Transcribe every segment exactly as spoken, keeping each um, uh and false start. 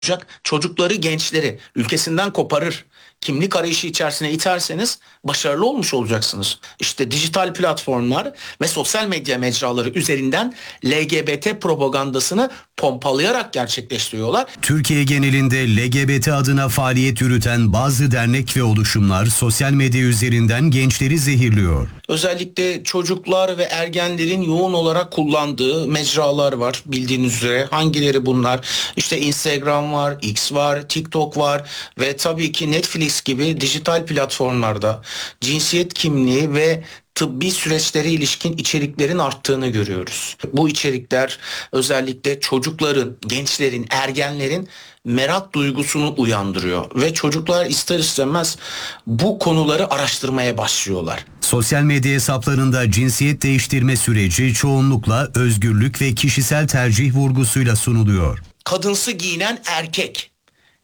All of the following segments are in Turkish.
çocukları, gençleri ülkesinden koparır, kimlik arayışı içerisine iterseniz başarılı olmuş olacaksınız. İşte dijital platformlar ve sosyal medya mecraları üzerinden L G B T propagandasını pompalayarak gerçekleştiriyorlar. Türkiye genelinde L G B T adına faaliyet yürüten bazı dernek ve oluşumlar sosyal medya üzerinden gençleri zehirliyor. Özellikle çocuklar ve ergenlerin yoğun olarak kullandığı mecralar var bildiğiniz üzere. Hangileri bunlar? İşte Instagram var, X var, TikTok var ve tabii ki Netflix gibi dijital platformlarda cinsiyet kimliği ve tıbbi süreçlere ilişkin içeriklerin arttığını görüyoruz. Bu içerikler özellikle çocukların, gençlerin, ergenlerin merak duygusunu uyandırıyor ve çocuklar ister istemez bu konuları araştırmaya başlıyorlar. Sosyal medya hesaplarında cinsiyet değiştirme süreci çoğunlukla özgürlük ve kişisel tercih vurgusuyla sunuluyor. Kadınsı giyinen erkek,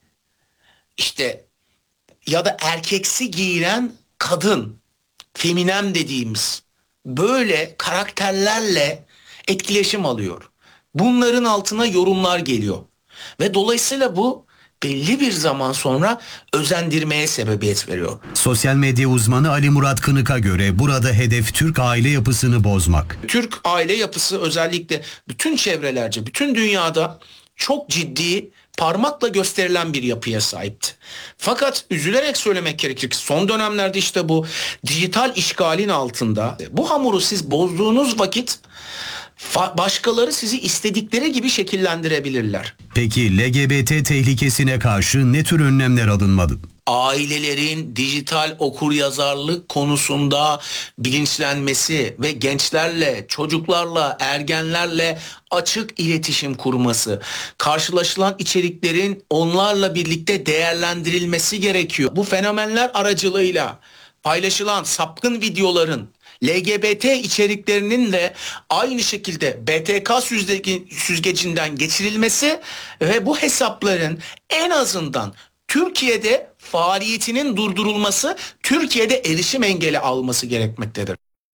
işte ya da erkeksi giyinen kadın, feminen dediğimiz böyle karakterlerle etkileşim alıyor. Bunların altına yorumlar geliyor ve dolayısıyla bu belli bir zaman sonra özendirmeye sebebiyet veriyor. Sosyal medya uzmanı Ali Murat Kınık'a göre burada hedef Türk aile yapısını bozmak. Türk aile yapısı özellikle bütün çevrelerce, bütün dünyada çok ciddi, parmakla gösterilen bir yapıya sahipti. Fakat üzülerek söylemek gerekir ki son dönemlerde işte bu dijital işgalin altında bu hamuru siz bozduğunuz vakit başkaları sizi istedikleri gibi şekillendirebilirler. Peki L G B T tehlikesine karşı ne tür önlemler alınmalı? Ailelerin dijital okuryazarlık konusunda bilinçlenmesi ve gençlerle, çocuklarla, ergenlerle açık iletişim kurması, karşılaşılan içeriklerin onlarla birlikte değerlendirilmesi gerekiyor. Bu fenomenler aracılığıyla paylaşılan sapkın videoların, L G B T içeriklerinin de aynı şekilde B T K süzgecinden geçirilmesi ve bu hesapların en azından Türkiye'de faaliyetinin durdurulması, Türkiye'de erişim engeli alması gerekmektedir.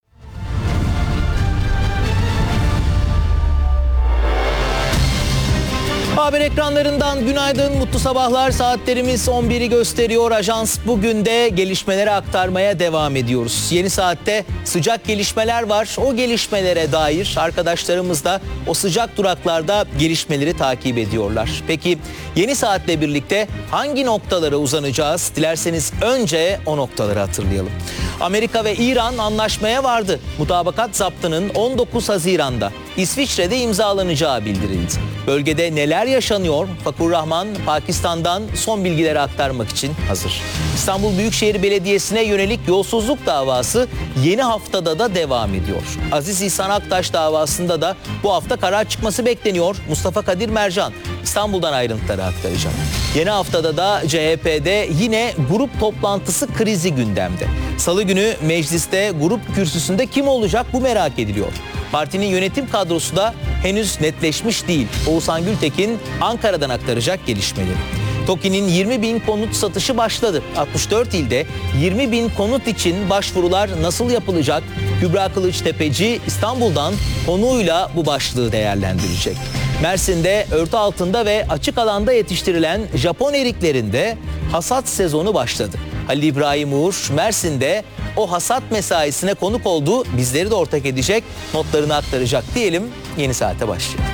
Haber ekranlarından günaydın, mutlu sabahlar. Saatlerimiz on biri gösteriyor. Ajans bugün de gelişmeleri aktarmaya devam ediyoruz. Yeni saatte sıcak gelişmeler var. O gelişmelere dair arkadaşlarımız da o sıcak duraklarda gelişmeleri takip ediyorlar. Peki yeni saatle birlikte hangi noktalara uzanacağız? Dilerseniz önce o noktaları hatırlayalım. Amerika ve İran anlaşmaya vardı. Mutabakat zaptının on dokuz Haziran'da İsviçre'de imzalanacağı bildirildi. Bölgede neler yaşanıyor? Fakur Rahman Pakistan'dan son bilgileri aktarmak için hazır. İstanbul Büyükşehir Belediyesi'ne yönelik yolsuzluk davası yeni haftada da devam ediyor. Aziz İhsan Aktaş davasında da bu hafta karar çıkması bekleniyor. Mustafa Kadir Mercan İstanbul'dan ayrıntıları aktaracak. Yeni haftada da C H P'de yine grup toplantısı krizi gündemde. Salı günü mecliste grup kürsüsünde kim olacak bu merak ediliyor. Partinin yönetim kadrosu da henüz netleşmiş değil. Oğuzhan Gültekin Ankara'dan aktaracak gelişmeleri. TOKİ'nin yirmi bin konut satışı başladı. altmış dört ilde yirmi bin konut için başvurular nasıl yapılacak? Kübra Kılıçtepeci İstanbul'dan konuğuyla bu başlığı değerlendirecek. Mersin'de örtü altında ve açık alanda yetiştirilen Japon eriklerinde hasat sezonu başladı. Halil İbrahim Uğur Mersin'de o hasat mesaisine konuk oldu. Bizleri de ortak edecek, notlarını aktaracak diyelim. Yeni saate başlıyor.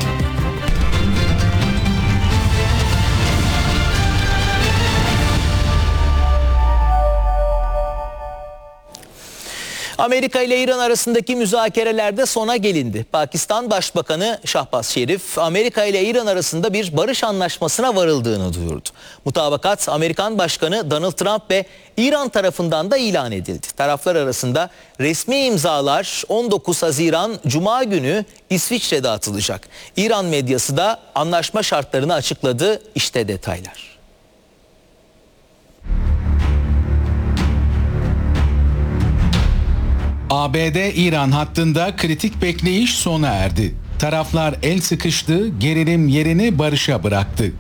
Amerika ile İran arasındaki müzakerelerde sona gelindi. Pakistan Başbakanı Şahbaz Şerif, Amerika ile İran arasında bir barış anlaşmasına varıldığını duyurdu. Mutabakat Amerikan Başkanı Donald Trump ve İran tarafından da ilan edildi. Taraflar arasında resmi imzalar on dokuz Haziran Cuma günü İsviçre'de atılacak. İran medyası da anlaşma şartlarını açıkladı. İşte detaylar. A B D-İran hattında kritik bekleyiş sona erdi. Taraflar el sıkıştı, gerilim yerini barışa bıraktı.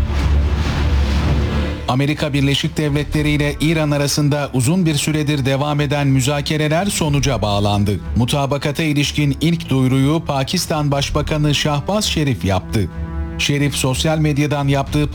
Amerika Birleşik Devletleri ile İran arasında uzun bir süredir devam eden müzakereler sonuca bağlandı. Mutabakata ilişkin ilk duyuruyu Pakistan Başbakanı Şahbaz Şerif yaptı. Şerif sosyal medyadan yaptığı